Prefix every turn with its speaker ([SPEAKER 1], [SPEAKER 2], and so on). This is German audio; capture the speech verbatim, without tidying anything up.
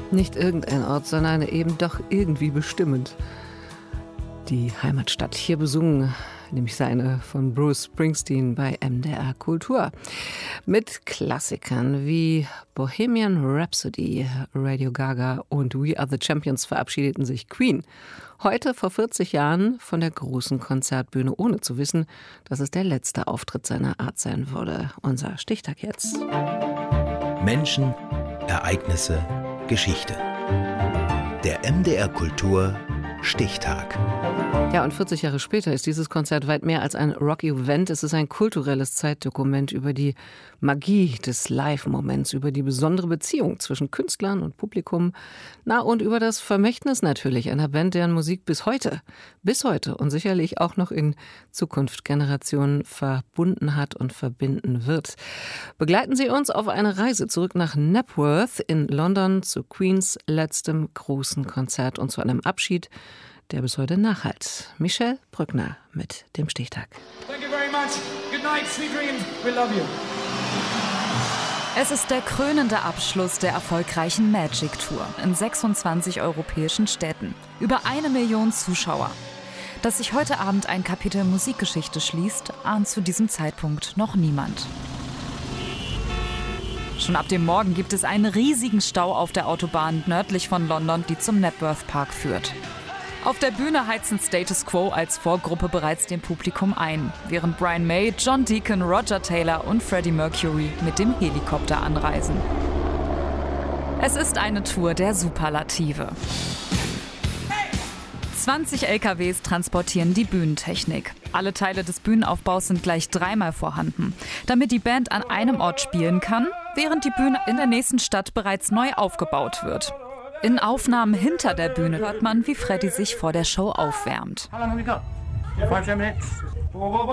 [SPEAKER 1] Nicht irgendein Ort, sondern eben doch irgendwie bestimmend. Die Heimatstadt, hier besungen, nämlich seine von Bruce Springsteen bei M D R Kultur. Mit Klassikern wie Bohemian Rhapsody, Radio Gaga und We Are the Champions verabschiedeten sich Queen. Heute vor vierzig Jahren von der großen Konzertbühne, ohne zu wissen, dass es der letzte Auftritt seiner Art sein würde. Unser Stichtag jetzt.
[SPEAKER 2] Menschen, Ereignisse, Geschichte. Der M D R Kultur Stichtag.
[SPEAKER 1] Ja, und vierzig Jahre später ist dieses Konzert weit mehr als ein Rock-Event. Es ist ein kulturelles Zeitdokument über die Magie des Live-Moments, über die besondere Beziehung zwischen Künstlern und Publikum, na und über das Vermächtnis natürlich einer Band, deren Musik bis heute, bis heute und sicherlich auch noch in Zukunft Generationen verbunden hat und verbinden wird. Begleiten Sie uns auf eine Reise zurück nach Knebworth in London zu Queens letztem großen Konzert und zu einem Abschied, der bis heute nachhalt. Michelle Brückner mit dem Stichtag.
[SPEAKER 3] Thank you very much. Good night, sweet dreams. We love you.
[SPEAKER 4] Es ist der krönende Abschluss der erfolgreichen Magic Tour in sechsundzwanzig europäischen Städten. Über eine Million Zuschauer. Dass sich heute Abend ein Kapitel Musikgeschichte schließt, ahnt zu diesem Zeitpunkt noch niemand. Schon ab dem Morgen gibt es einen riesigen Stau auf der Autobahn nördlich von London, die zum Knebworth Park führt. Auf der Bühne heizen Status Quo als Vorgruppe bereits dem Publikum ein, während Brian May, John Deacon, Roger Taylor und Freddie Mercury mit dem Helikopter anreisen. Es ist eine Tour der Superlative. zwanzig L K Ws transportieren die Bühnentechnik. Alle Teile des Bühnenaufbaus sind gleich dreimal vorhanden, damit die Band an einem Ort spielen kann, während die Bühne in der nächsten Stadt bereits neu aufgebaut wird. In Aufnahmen hinter der Bühne hört man, wie Freddie sich vor der Show aufwärmt.